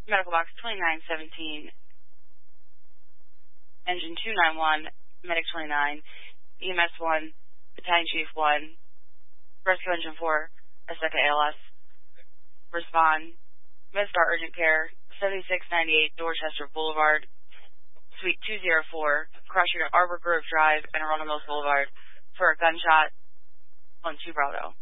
Medical Box 2917, Engine 291, Medic 29, EMS 1, Battalion Chief 1, Rescue Engine 4, Azteca ALS. Respond. MedStar Urgent Care, 7698 Dorchester Boulevard, Suite 204, cross unit Arbor Grove Drive and Arundel Mills Boulevard for a gunshot on 2 Bravo.